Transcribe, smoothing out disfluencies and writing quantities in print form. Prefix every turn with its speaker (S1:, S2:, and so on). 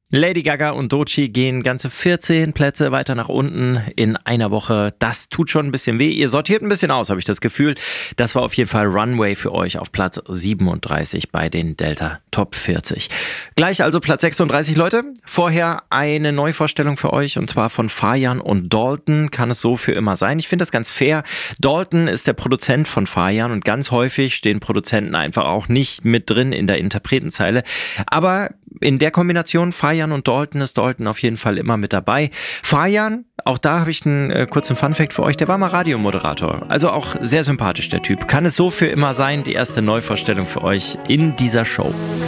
S1: Lady Gaga und Doechii gehen ganze 14 Plätze weiter nach unten in einer Woche. Das tut schon ein bisschen weh. Ihr sortiert ein bisschen aus, habe ich das Gefühl. Das war auf jeden Fall Runway für euch auf Platz 37 bei den Delta Top 40. Gleich also Platz 36, Leute. Vorher eine Neuvorstellung für euch und zwar von Fajan und Dalton. Kann es so für immer sein? Ich finde das ganz fair. Dalton ist der Produzent von Fajan und ganz häufig stehen Produzenten einfach auch nicht mit drin in der Interpretenzeile. Aber in der Kombination Fajan und Dalton ist Dalton auf jeden Fall immer mit dabei. Fajan, auch da habe ich einen kurzen Funfact für euch, der war mal Radiomoderator. Also auch sehr sympathisch, der Typ. Kann es so für immer sein? Die erste Neuvorstellung für euch in dieser Show.